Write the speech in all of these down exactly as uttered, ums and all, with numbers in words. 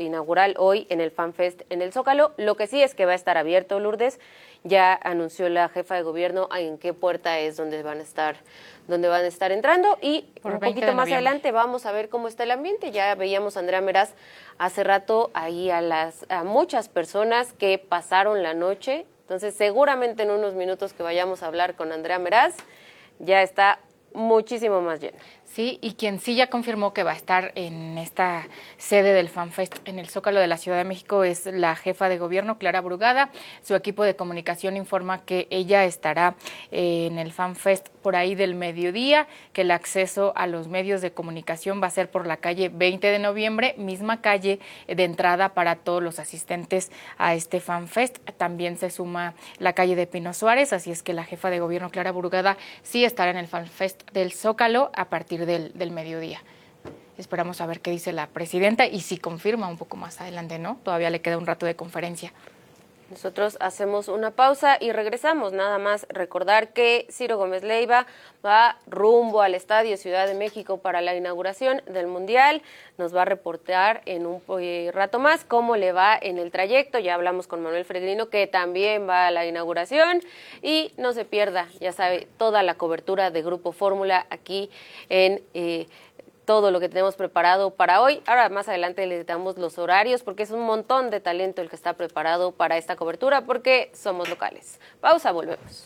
inaugural hoy en el FanFest en el Zócalo. Lo que sí es que va a estar abierto, Lourdes. Ya anunció la jefa de gobierno en qué puerta es donde van a estar, donde van a estar entrando, y Por un poquito más adelante vamos a ver cómo está el ambiente. Ya veíamos a Andrea Meraz hace rato ahí a las a muchas personas que pasaron la noche. Entonces, seguramente en unos minutos que vayamos a hablar con Andrea Meraz, ya está muchísimo más lleno. Sí, y quien sí ya confirmó que va a estar en esta sede del FanFest en el Zócalo de la Ciudad de México es la jefa de gobierno, Clara Brugada. Su equipo de comunicación informa que ella estará eh, en el FanFest por ahí del mediodía, que el acceso a los medios de comunicación va a ser por la calle veinte de noviembre, misma calle de entrada para todos los asistentes a este FanFest. También se suma la calle de Pino Suárez, así es que la jefa de gobierno, Clara Brugada, sí estará en el FanFest del Zócalo a partir Del, del mediodía. Esperamos a ver qué dice la presidenta y si confirma un poco más adelante, ¿no? Todavía le queda un rato de conferencia. Nosotros hacemos una pausa y regresamos. Nada más recordar que Ciro Gómez Leiva va rumbo al Estadio Ciudad de México para la inauguración del Mundial. Nos va a reportar en un rato más cómo le va en el trayecto. Ya hablamos con Manuel Fregrino, que también va a la inauguración. Y no se pierda, ya sabe, toda la cobertura de Grupo Fórmula aquí en eh, todo lo que tenemos preparado para hoy. Ahora más adelante les damos los horarios, porque es un montón de talento el que está preparado para esta cobertura, porque somos locales. Pausa, volvemos.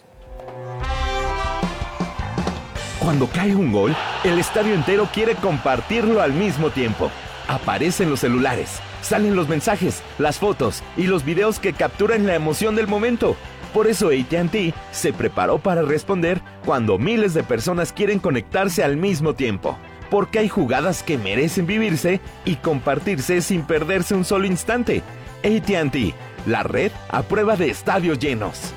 Cuando cae un gol, el estadio entero quiere compartirlo al mismo tiempo. Aparecen los celulares, salen los mensajes, las fotos y los videos que capturan la emoción del momento. Por eso A T and T se preparó para responder cuando miles de personas quieren conectarse al mismo tiempo. Porque hay jugadas que merecen vivirse y compartirse sin perderse un solo instante. A T and T, la red a prueba de estadios llenos.